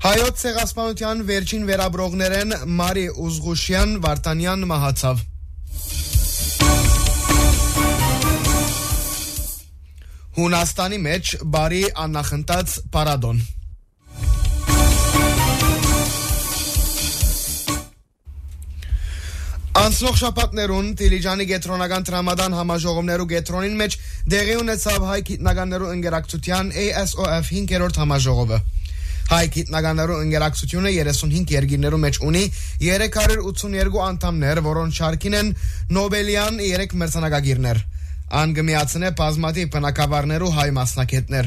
Հայոց ցեղասպանության վերջին վերաբրողներեն Մարի Ուզղուշյան Վարդանյան մահացավ։ Հունաստանի մեջ բարի աննախընթաց պարադոն։ Անցնող շաբաթներուն Դիլիջանի գետրոնական տրամադան համաժողովներու գետրոնին մեջ դեղի ունեցավ հայ գիտնականներու ընկերակցության ASOF 5-րդ համաժողովը։ Հայ գիտնականներու ընկերակցությունը 35 երկիրներու մեջ ունի 382 անդամներ, որոնց շարքին են Նոբելյան 3 մրցանակակիրներ։ Անգմիացնե բազմաթիվ բնակավարներու հայ մասնակիցներ։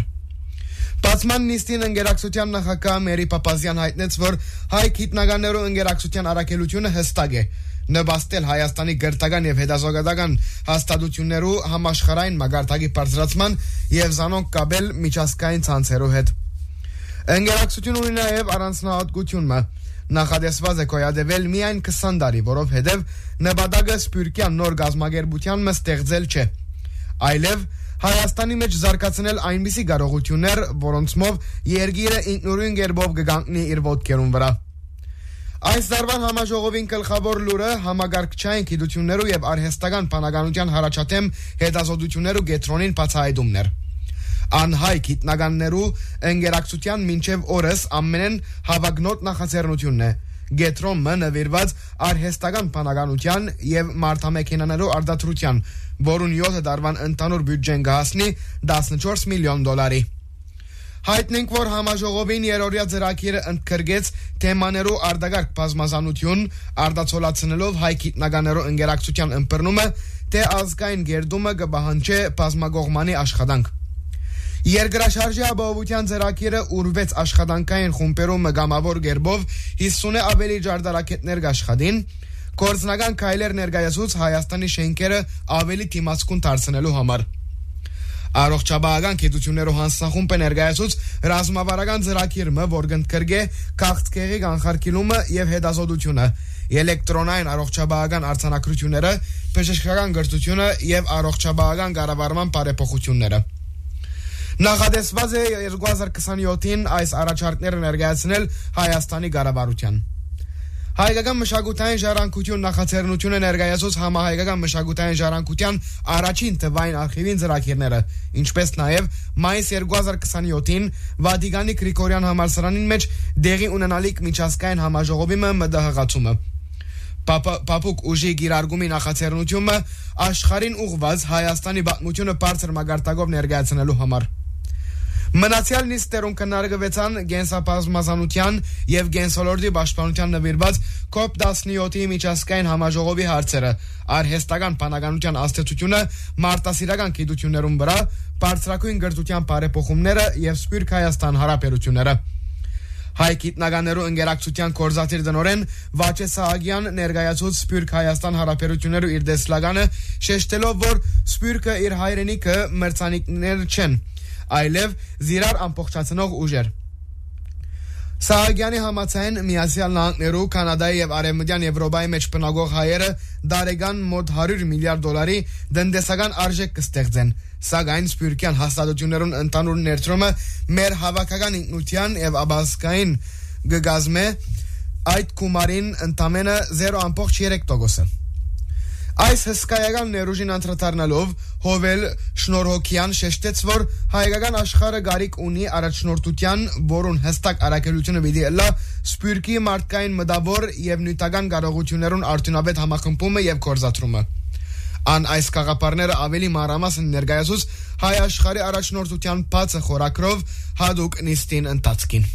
Բացման նիստին ընկերակցության նախագահ Մերի Պապազյան հայտնեց, որ հայ գիտնականներու ընկերակցության առաքելությունը հստակ է։ Նպաստել Հայաստանի գրթական եւ հետազոտական հաստատություններու համաշխարհային մագարտակի բարձրացման եւ զանոնք կապել միջազգային ցանցերու հետ։ Ընկերակցություն ունի նաեւ առանձնահատկությունը։ Նախադեсված է կոյադեվել միայն 20 տարի, որովհետեւ նպատակը սփյուռքյան նոր գազագերբության ստեղծել չէ, այլև Հայաստանի մեջ զարգացնել այնպիսի կարողություններ, որոնցմով երկիրը ինքնուրույն կերպով կգանքնի իր ոտքերուն վրա։ Այս դարվան համաժողովին գլխավոր լուրը համագարկչային գիտություններու եւ արհեստական բանականության հարաճաթեմ հետազոտություններու գետրոնին բացահայտումն էր։ Անհայ գիտնականներու ընկերակցության մինչև օրս ամենեն հավակնոտ նախաձեռնությունն է։ Գետրոնը նվիրված արհեստական բանականության եւ մարդամեքենաներու արտադրության, որուն 7 դարվան ընդհանուր բյուջեն կհասնի 14 միլիոն դոլարի։ Հայտնենք, որ համաժողովին երրորդյա ծրագիրը ընդգրկեց թեմաներու արտագարկ բազմազանություն, արտացոլացնելով հայ գիտնականներու ընկերակցության ըմբռնումը, թե ազգային գերդումը կպահանջի բազմակողմանի աշխատանք։ Երկրաշարժի ապահովության ծրագիրը ուրվեց աշխատանքային խումբերու մգամավոր կերպով 50 ավելի ջարդարակետներ կաշխատին, գործնական քայլեր ներկայացուց Հայաստանի շենքերը ավելի դիմացկուն դարձնելու համար։ Առողջապահական գիտություններու հանձնախումբը ներկայացուց ռազմավարական ծրագիրը, որ կընդգրկե քաղցկեղի կանխարգելումը եւ հետազոտությունը, էլեկտրոնային առողջապահական արձանագրությունները, բժշկական գրթությունը եւ առողջապահական կառավարման բարեփոխությունները։ Նախադեсված է 2027-ին այս առաջարկները ներկայացնել Հայաստանի կառավարության։ Հայկական մշակութային ժառանգություն նախաձեռնությունը ներկայացուց համահայկական մշակութային ժառանգության առաջին թվային արխիվին ծրագիրները, ինչպես նաև մայիս 2027-ին Վատիկանի Գրիգորյան համալսարանին մեջ դեղի ունենալիք միջազգային համաժողովի մտահղացումը։ Պապուկ ուժի գիրարգումի նախաձեռնությունը աշխարհին ուղղված Հայաստանի պատմությունը բարձր մակարդակով ներկայացնելու համար։ Մնացյալ նիստերուն քննարկվեցան գենսաբազմազանության եւ գենսոլորտի պաշտպանության նվիրված COP17-ի միջազգային համաժողովի հարցերը, արհեստական բանականության աստեցությունը, մարտահրավերական գիտություններուն վրա, բարձրակույն գրթության բարեփոխումները եւ Սփյուռք Հայաստան հարաբերությունները։ Հայ գիտնականներու ընկերակցության կորզաթիր տնօրեն Վաչե Սահակյան ներկայացուց Սփյուռք Հայաստան հարաբերություններու իր դեսլագանը, շեշտելով, որ Սփյուռքը իր հայրենիքը մրցանիկներ չեն, այլև զիրար ամբողջացնող ուժեր։ Սահակյանի համաձայն Միացյալ Նահանգներու, Կանադայի եւ Արևմտյան Եվրոպայի մեջ բնակող հայերը դարեգան մոտ 100 միլիարդ դոլարի տնտեսական արժեք կստեղծեն, սակայն սփյուռքյան հաստատություններուն ընդհանուր ներդրումը մեր հավաքական ինքնության եւ աբազգային գգազմե այդ գումարին ընդամենը 0.3%։ Այս հսկայական ներուժին անդրադառնալով Հովել Շնորհոքյան շեշտեց, որ հայկական աշխարհը գարիք ունի առաջնորդության, որուն հստակ առաքելությունը պիտի լա Սփյուռքի մարդկային մտավոր եւ նյութական կարողություններուն արդյունավետ համախմբումը եւ կորզաթրումը։ Ան այս կաղապարները ավելի մանրամասն ներկայացուց հայ աշխարհի առաջնորդության բացը խորակրով հadouk նիստին ընթացքին։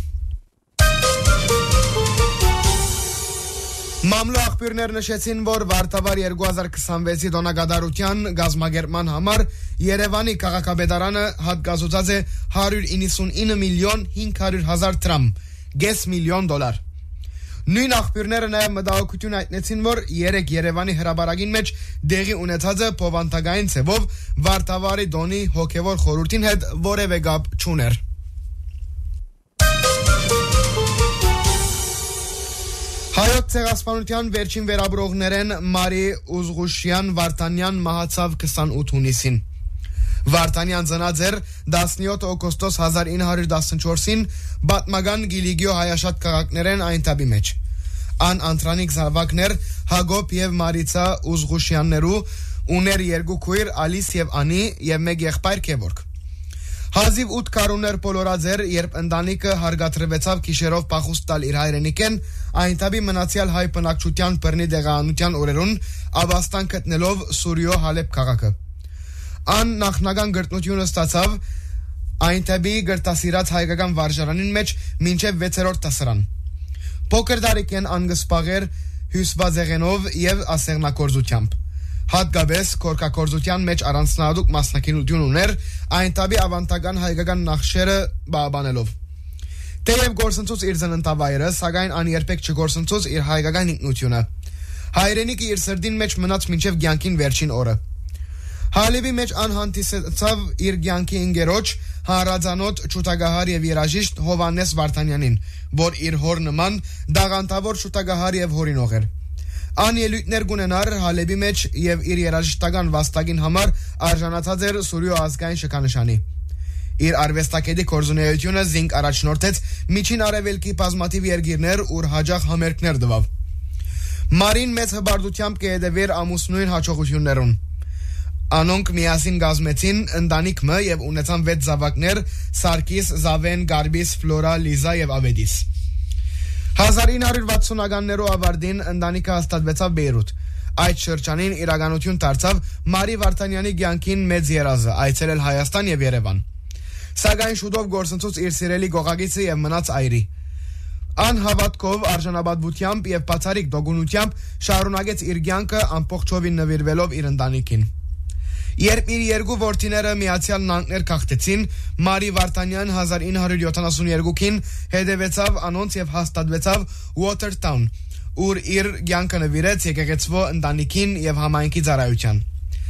Մամլո աղբյուրներ նշեցին, որ Վարդավառ 2026-ի տոնակատարության գազմագերման համար Երևանի քաղաքապետարանը հատկացուցած է 199 միլիոն 500 հազար դրամ, $5 միլիոն։ Նույն աղբյուրները նաև մտահոգություն հայտնեցին, որ երեք Երևանի հրապարակին մեջ դեղի ունեցածը փոխանցագային ցևով Վարդավառի տոնի հոգևոր խորհրդին հետ որևէ կապ չուներ։ Հայոց ցեղասպանության վերջին վերաբրողներեն Մարի Ուզղուշյան Վարդանյան մահացավ 28 հունիսին։ Վարդանյան ծնած էր 17 օգոստոս 1914-ին Բատմագան Գիլիգիո հայաշատ քաղաքներեն այնտաբի մեջ։ Ան անտրանիկ զավակներ Հագոբ եւ Մարիցա Ուզղուշյաններու ուներ երկու քույր Ալիս եւ Անի եւ մեկ եղբայր Քևորգ։ Հազիվ 8 կարուներ բոլորաձեր, երբ ընտանիքը հարգադրվեցավ գիշերով փախուստ տալ իր հայրենիքեն, այնտաբի մնացյալ հայ բնակչության բռնի դեղանության օրերուն ավաստան գտնելով Սուրիո Հալեբ քաղաքը։ Ան նախնական գրտնությունը ստացավ այնտաբի գրտասիրած հայկական վարժարանին մեջ մինչև 6-րդ դասարան։ Փոքր տարիքեն անգսպաղեր հյուսվածեղենով եւ ասեղնակորձությամբ։ Հատկապես կորկակորձության մեջ առանձնահատուկ մասնակցություն ուներ այնտաբի ավանդական հայկական նախշերը բաբանելով։ Թեև գործընծուց իր ծննդավայրը, սակայն ան երբեք չգործընծուց իր հայկական ինքնությունը։ Հայրենիքը իր սրտին մեջ մնաց մինչև կյանքին վերջին օրը։ Հալեբի մեջ ան հանդիսացավ իր կյանքի ընկերոջ հարազանոտ շուտագահար եւ երաժիշտ Հովանես Վարդանյանին, որ իր հոր նման դաղանտավոր շուտագահար եւ հորինող էր։ Ան ելույթներ գունենար Հալեբի մեջ եւ իր երաժշտական վաստակին համար արժանացած էր Սուրիո ազգային շքանշանի։ Իր արվեստագետի կորզունեությունը զինք առաջնորդեց միջին արևելքի բազմաթիվ երկիրներ, ուր հաջող համերգներ տվավ։ Մարին մեծ հբարդությամբ կհետևեր ամուսնուին հաջողություններուն։ Անոնք միասին գազմեցին ընտանիքը եւ ունեցան 6 զավակներ՝ Սարգիս, Զավեն, Գարբիս, Ֆլորա, Լիզա եւ Ավեդիս։ 1960-ականներու ավարտին ընտանիքը հաստատվեցավ Բեյրութ։ Այդ շրջանին իրականություն դարձավ Մարի Վարդանյանի կյանքին մեծ երազը՝ այցելել Հայաստան եւ Երևան։ Սակայն շուտով գործընծուց իր սիրելի գողագիծը եւ մնաց այրի։ Անհավատքով, արժանապատվությամբ եւ բացառիկ դոգունությամբ շարունակեց իր կյանքը ամբողջովին նվիրվելով իր ընտանիքին։ Երբ իր երկու որդիները Միացյալ Նահանգներ քաղտեցին, Մարի Վարդանյան 1972-ին հետևեցավ անոնց եւ հաստատվեցավ Watertown, ուր իր կյանքը նվիրեց եկեղեցվո ընտանիքին եւ համայնքի ծառայության։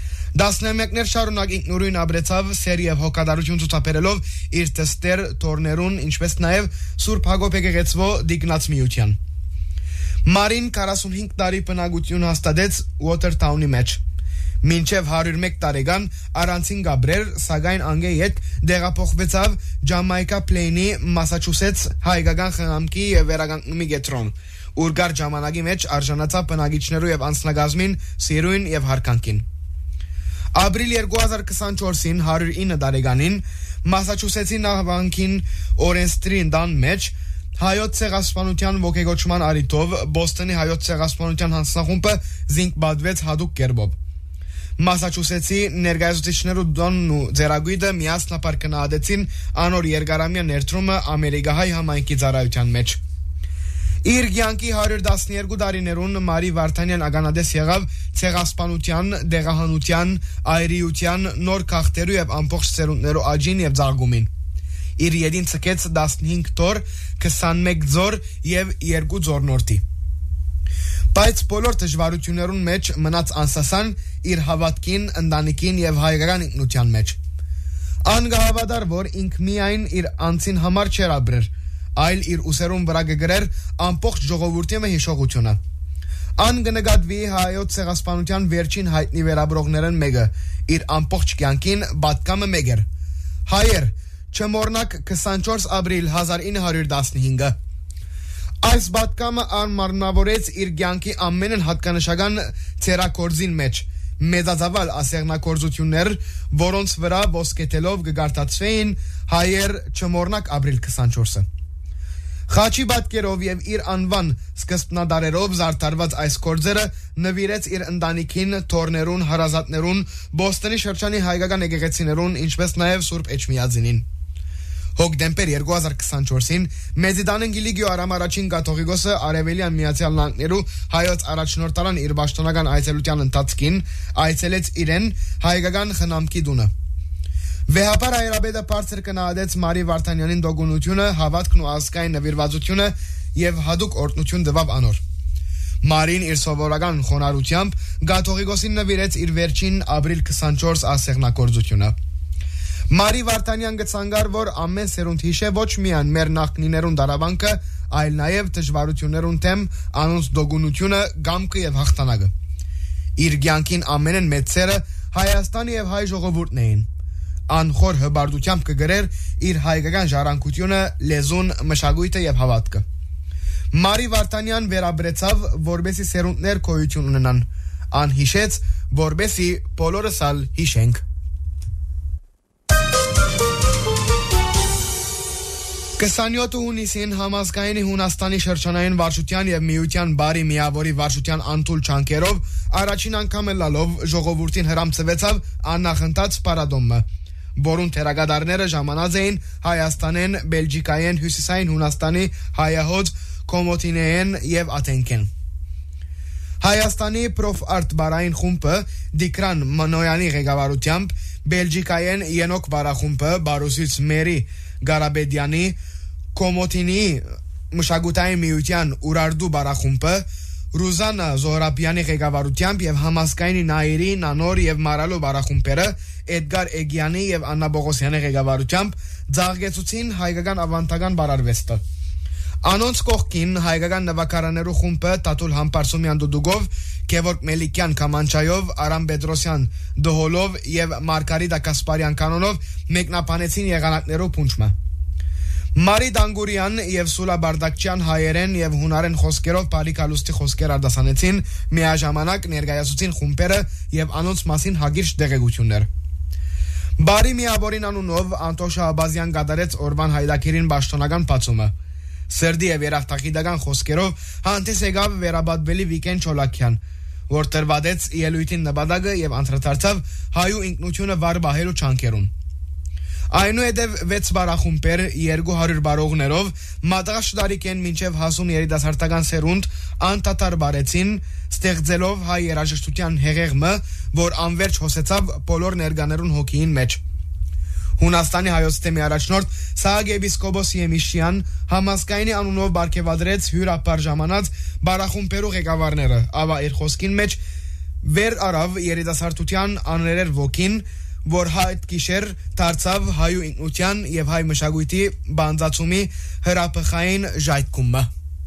11 շարունակ ինքնուրույն ապրեցավ սեր եւ հոգատարություն ցուցաբերելով իր տեստեր տորներուն, ինչպես նաեւ Սուրբ Հակոբ եկեղեցվո դիգնաց միության։ Մարին 45 տարի բնակություն հաստատեց Watertown-ի մեջ։ Մինչև 101 տարեկան առանցին գաբրեր, սակայն անգե ետ դեղափոխվեցավ Ջամայկա Պլեյնի Մասաչուսեթս հայկական խնամքի եւ վերականգնումի կենտրոն, ուր գար ժամանակի մեջ արժանացավ բնակիչներու եւ անձնագազմին սիրույն եւ հարկանքին։ Ապրիլ 2024-ին 109 տարեկանին Մասաչուսեթսի նահանգին Օրենստրին դան մեջ հայոց ցեղասպանության ոգեգոճման արիտով Բոստոնի հայոց ցեղասպանության հանձնախումբը զինքբադվեց հadoop կերպով։ Մասաչուսեթսի ներկայացուցիչներու դոնն ու ձեռագույտը միասնապար կնահատեցին անոր երկարամյա ներդրումը ամերիկահայ համայնքի ծառայության մեջ։ Իր կյանքի 112 տարիներուն Մարի Վարդանյան ականատես եղավ ցեղասպանության, դեղահանության, այրիության, նոր քաղաքներու եւ ամբողջ ծերունդներու աճին եւ ծաղկումին։ Իր յետին ցկեց 15 տոր, 21 ձոր եւ 2 ձորնորտի։ Բայց բոլոր դժվարություններուն մեջ մնաց անսասան իր հավատքին, ընտանիքին եւ հայկական ինքնության մեջ։ Անգահավատար, որ ինք միայն իր անձին համար չէր ապրեր, այլ իր ուսերուն վրա կգրեր ամբողջ ժողովրդի հիշողությունը։ Ան կնկատվի հայոց ցեղասպանության վերջին հայտնի վերաբրողներն մեկը, իր ամբողջ կյանքին պատկամը մեկ էր։ Հայեր, չմոռնաք 24 ապրիլ 1915-ը։ Այս պատկամը անմարմնավորեց իր կյանքի ամենն հատկանշական ցերակորձին մեջ մեծածավալ ասեղնակորձություններ, որոնց վրա ոսկեթելով կգարտացվեին հայեր չմոռնակ ապրիլ 24-ը։ Խաչի պատկերով եւ իր անվան սկզբնադարերով զարդարված այս կորձերը նվիրեց իր ընտանիքին, թորներուն, հարազատներուն, Բոստոնի շրջանի հայկական եկեղեցիներուն, ինչպես նաեւ Սուրբ Էջմիածինին։ Հոկտեմբեր 2024-ին Մեծիդանեն Գիլիգիո Արամ առաջին կաթողիկոսը Արևելյան Միացյալ Նահանգներու հայոց առաջնորդարան իր պաշտոնական այցելության ընթացքին այցելեց իրեն հայկական խնամքի տունը։ Վեհապար հայրաբեդը բարձր կնահատեց Մարի Վարդանյանին դոգունությունը, հավատքն ու ազգային նվիրվածությունը եւ հadoop օրհնություն տվավ անոր։ Մարին իր սովորական խոնարհությամբ կաթողիկոսին նվիրեց իր վերջին ապրիլ 24 ասեղնակորձությունը։ Մարի Վարդանյան գծանգար, որ ամեն սերունդ հիշե ոչ միայն մեր նախնիներուն դարավանքը, այլ նաև դժվարություններուն թեմ անոնց դոգունությունը, գամքը եւ հաղթանակը։ Իր կյանքին ամենեն մեծ սերը Հայաստանի եւ հայ ժողովուրդն էին։ անխոր հբարդությամբ կգրեր իր հայկական ժառանգությունը, լեզուն, մշակույթը եւ հավատքը։ Մարի Վարդանյան վերաբերեցավ, որբեսի սերունդներ գոյություն ունենան, անհիշեց, որբեսի բոլորս ալ հիշենք։ Կսանյոթ հունիսին համազգայինի Հունաստանի շրջանային վարչության եւ Միության բարի միավորի վարչության անթույլ չանքերով առաջին անգամ լալով ժողովրդին հրամցվեցավ աննախընթաց պարադոմը, որուն թերագադարները ժամանած էին Հայաստանեն, Բելգիկայեն, Հյուսիսային Հունաստանի, Հայահոտ, Կոմոտինեեն եւ Աթենքեն։ Հայաստանի Պրոֆարտ բարային խումբը Դիկրան Մանոյանի ղեկավարությամբ, Բելգիկայեն Ենոք բարախումբը Բարուսից Մերի Գարաբեդյանի, Կոմոտինի մշակութային միության Ուրարդու բարախումբը Ռուզանա Զոհրաբյանի ղեկավարությամբ եւ համազգայինի Նայիրի, Նանոր եւ Մարալո բարախումբերը Էդգար Էգյանի եւ Աննա Բողոսյանի ղեկավարությամբ ձաղգեցուցին հայկական ավանդական բարարվեստը։ Անոնց կողքին հայկական նվագարաներու խումբը Տատուլ Համբարսումյան դուդուգով, Գևորգ Մելիքյան կամանչայով, Արամ Պետրոսյան դհոլով եւ Մարգարիտա Կասպարյան կանոնով մեկնաբանեցին եղանակներու փունջը։ Մարի Դանգուրյան եւ Սուլա Բարդակչյան հայերեն եւ հունարեն խոսքերով բարիկալուստի խոսքեր արտասանեցին, միաժամանակ ներկայացուցին խումբերը եւ անոնց մասին հագիրճ դեղեցություններ։ Բարի միավորին անունով Անտոշ Աբազյան գդարեց օրվան հայդակերին պաշտոնական բացումը։ Սերդի եւ երախտագիտական խոսքերով հանդես եկավ վերաբադվելի Վիկեն Չոլակյան, որ տրվադեց ելույթին նպատակը եւ անդրադարձավ հայու ինքնությունը վար բահելու չանքերուն։ Այնուհետև 6 բարախումբեր 200 բարողներով մատաղաշ տարիքեն մինչև հասուն երիտասարդական սերունդ անդադար բարեցին, ստեղծելով հայ երաժշտության հեղեղը, որ անverջ հոսեցավ բոլոր ներկաներուն հոգիին մեջ։ Հունաստանի հայոց թեմի առաջնորդ Սահակ եպիսկոպոս Եմիշյան համազգայինի անունով բարգեւադրեց հյուրապար ժամանած բարախումբերու ղեկավարները, ավա իր խոսքին մեջ վեր արավ երիտասարդության աներեր ոգին, որ հայտ գիշեր դարձավ հայու ինքնության եւ հայ մշակույթի բանձացումի հրապխային ժայթքումը։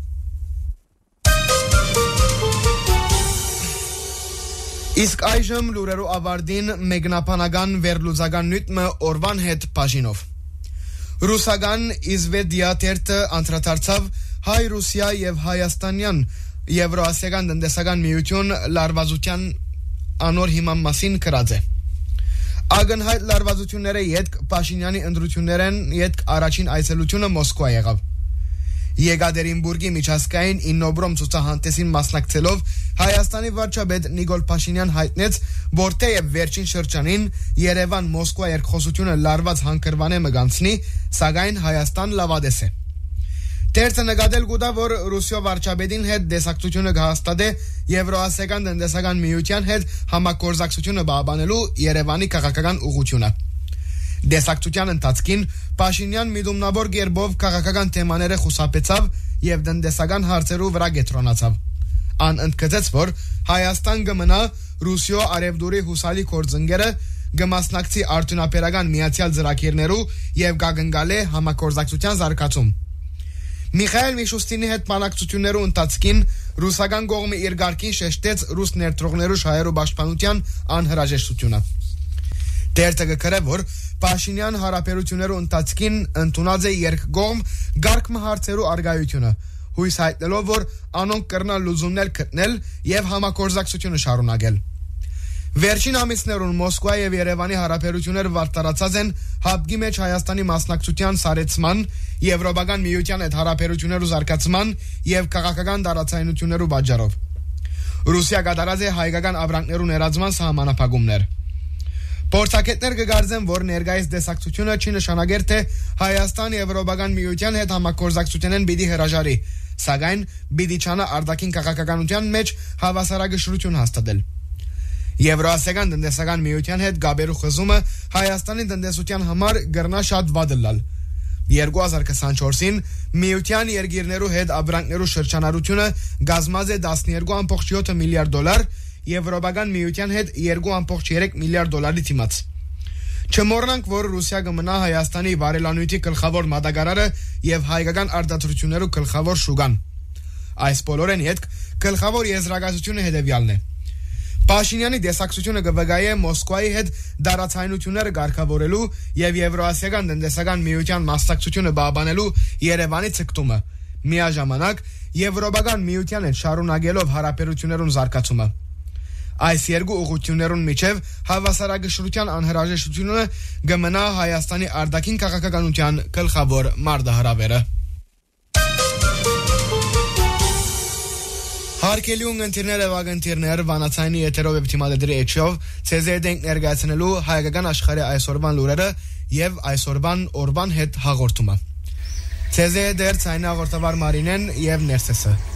Իսկ այժմ լուրերու ավարտին մեկնաբանական վերլուծական նյութը օրվան հետ բաժինով։ Ռուսական Իզվեդիա թերթը անդրադարձավ հայ-ռուսիա եւ հայաստանյան եվրոասիական տնտեսական միություն լարվածության անոր հիման մասին գրած է։ Ագնհայտ լարվածությունները յետք Փաշինյանի ընդրություններեն յետք առաջին այցելությունը Մոսկվա եղավ։ Եկատերինբուրգի միջազգային իննոբրոմ ցուցահանդեսին մասնակցելով Հայաստանի վարչապետ Նիկոլ Փաշինյան հայտնեց, որ թեև վերջին շրջանին Երևան-Մոսկվա երկխոսությունը լարված հանգրվան է մգանցնի, սակայն Հայաստան լավադես է։ Թերթը նկատել գուտա, որ Ռուսիա վարչապետին հետ դեսակցությունը կհաստատե Եվրոասիական տնտեսական միության հետ համագործակցությունը բավանելու Երևանի քաղաքական ուղղությունը։ Դեսակցության ընթացքին Փաշինյան միտումնավոր գերբով քաղաքական թեմաները խուսափեցավ եւ տնտեսական հարցերու վրա կենտրոնացավ։ Ան ընդգծեց, որ Հայաստան կմնա Ռուսիո արևդուրի հուսալի գործընկերը, կմասնակցի արդյունաբերական միացյալ ծրագիրներու եւ կգնգալե համագործակցության զարգացում։ Միխայել Միշուստինի հետ բանակցություններու ընթացքին ռուսական կողմը իր ղարքին շեշտեց ռուս ներդրողներու շահերու պաշտպանության անհրաժեշտությունը։ Թերթը գրե, որ Փաշինյան հարաբերություններու ընթացքին ընդունած է երկկողմ ղարք հարցերու արգայությունը, հույս հայտնելով, որ անոնք կրնան լուծումներ գտնել եւ համագործակցությունը շարունակել։ Վերջին ամիսներուն Մոսկվա եւ Երևանի հարաբերությունները վարտարացած են հապկի մեջ Հայաստանի մասնակցության սարեցման, Եվրոպական միության հետ հարաբերություններու զարգացման եւ քաղաքական տարածայնություններու պատճառով։ Ռուսիա կատարած է հայկական ապրանքներու ներածման սահմանափակումներ։ Փորձագետներ կգարձեն, որ ներկայիս դեսակցությունը չի նշանակեր, թե Հայաստան Եվրոպական միության հետ համագործակցությունեն պիտի հրաժարի, սակայն պիտի չանա արտաքին քաղաքականության մեջ հավասարակշռություն հաստատել։ Եվրոասիական տնտեսական միության հետ գաբերու խզումը Հայաստանի տնտեսության համար գրնա շատ վատ լալ։ 2024-ին միության երկիրներու հետ ապրանքներու շրջանառությունը գազմած է $12.7 միլիարդ, Եվրոպական միության հետ $2.3 միլիարդ դիմաց։ Չմոռանանք, որ Ռուսիա կմնա Հայաստանի վարելանյութի գլխավոր մատակարարը եւ հայկական արտադրություններու գլխավոր շուկան։ Այս բոլորեն հետ գլխավոր եզրակացությունը հետեւյալն է։ Փաշինյանի դեսակցությունը կվկայե Մոսկվայի հետ դարացայնությունները ղեկավարելու եւ Եվրոասիական տնտեսական միության մասնակցությունը բավանելու Երևանի ցկտումը։ Միաժամանակ Եվրոպական միության հետ շարունակելով հարաբերություններուն զարգացումը։ Այս երկու ուղղություններուն միջև հավասարակշռության անհրաժեշտությունը կմնա Հայաստանի արտաքին քաղաքականության գլխավոր մարտահրավերը։ Հարկելի ունգընտիրներ եւ ագընտիրներ վանացայինի եթերով եւ թիմադեդրի էջով ցեզեդենք ներկայացնելու հայկական աշխարհի այսօրվան լուրերը եւ այսօրվան օրվան հետ հաղորդումը։ Ցեզեդեր ցայնաղորդավար Մարինեն եւ Ներսեսը